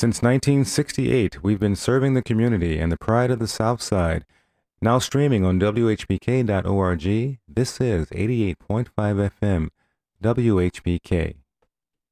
Since 1968, we've been serving the community and the pride of the South Side. Now streaming on WHBK.org, this is 88.5 FM, WHBK.